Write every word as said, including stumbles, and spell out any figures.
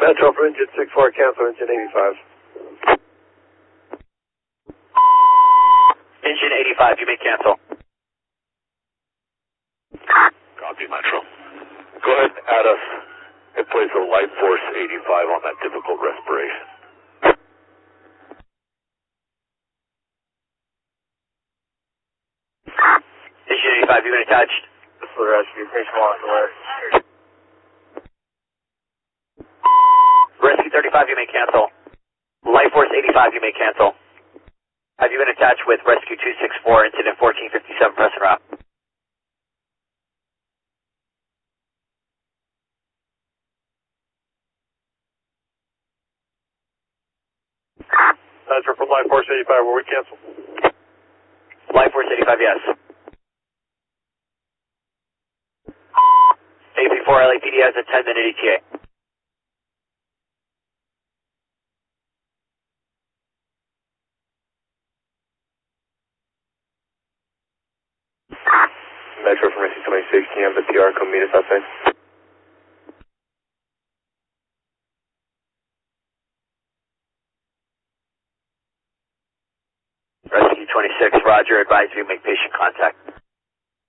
Metro for engine six four, cancel engine eighty-five. Engine eighty-five, you may cancel. Copy, Metro. Go ahead and add us in place of Light Force eighty-five on that difficult respiration. Engine eighty-five, you've been attached. This is the rescue, patient walk away. Rescue thirty-five, you may cancel. Light Force eighty-five, you may cancel. Have you been attached with Rescue two six four, incident fourteen fifty-seven, press and route? Metro from Light Force eighty-five, will we cancel? Light Force eighty-five, yes. A P four L A P D has a ten minute E T A. Metro from Rescue twenty-six, can you have the P R come meet us outside? Rescue twenty-six, roger, advise you make patient contact.